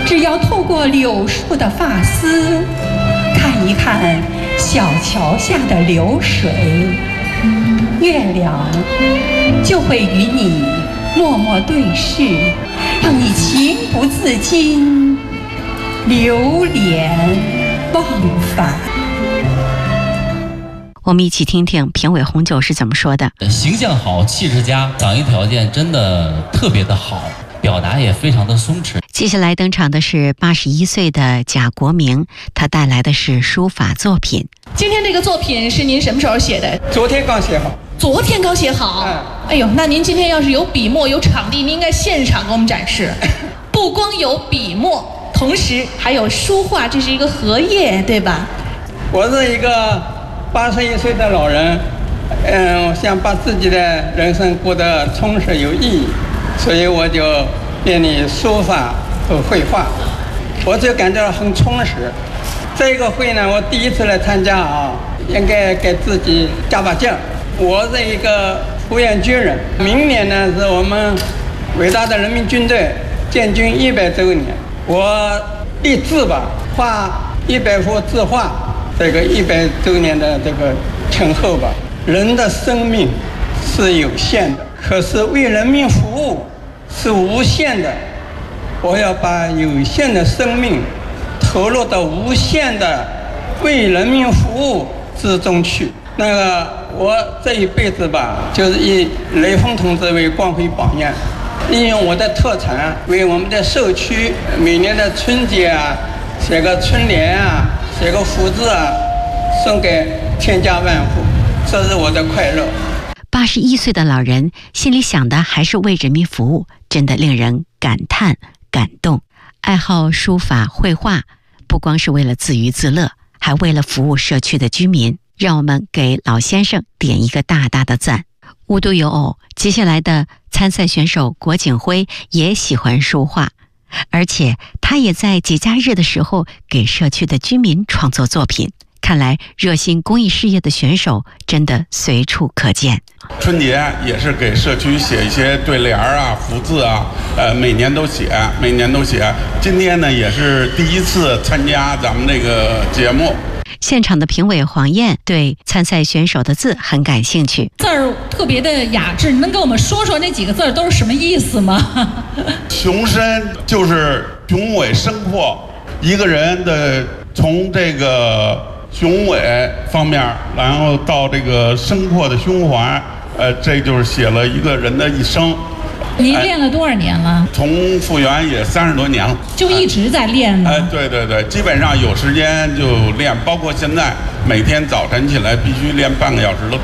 只要透过柳树的发丝，看一看小桥下的流水，月亮就会与你默默对视，让你情不自禁，流连忘返。 我们一起听听评委红酒是怎么说的。 形象好，气质佳，嗓音条件真的特别的好，表达也非常的松弛。 接下来登场的是81岁的贾国明，他带来的是书法作品。 今天这个作品是您什么时候写的？ 昨天刚写好。 昨天刚写好。哎呦，那您今天要是有笔墨有场地，您应该现场给我们展示。不光有笔墨，同时还有书画，这是一个荷叶，对吧？ 我是一个81岁的老人，我想把自己的人生过得充实有意义，所以我就练习书法和绘画，我就感到很充实。这个会呢，我第一次来参加啊，应该给自己加把劲儿。我是一个复员军人，明年呢是我们伟大的人民军队建军100周年，我立志吧，画100幅字画。这个100周年的这个前后吧，人的生命是有限的，可是为人民服务是无限的。我要把有限的生命投入到无限的为人民服务之中去。那个我这一辈子吧，就是以雷锋同志为光辉榜样，利用我的特长，为我们的社区每年的春节啊，写个春联啊，写个福字啊，送给天家万户，这是我的快乐。 81岁的老人心里想的还是为人民服务，真的令人感叹感动。爱好书法绘画，不光是为了自娱自乐，还为了服务社区的居民。让我们给老先生点一个大大的赞。无独有偶，接下来的参赛选手郭景辉也喜欢书画，而且他也在节假日的时候给社区的居民创作作品。看来热心公益事业的选手真的随处可见。 春节也是给社区写一些对联啊、福字啊，每年都写。今天呢也是第一次参加咱们这个节目。 现场的评委黄燕对参赛选手的字很感兴趣， 字儿特别的雅致，你能跟我们说说那几个字都是什么意思吗？ 雄深就是雄伟深阔，一个人的从这个雄伟方面，然后到这个深阔的胸怀，这就是写了一个人的一生。 您练了多少年了？ 从复员也30多年了， 就一直在练呢。 对，基本上有时间就练，包括现在每天早晨起来必须练半个小时的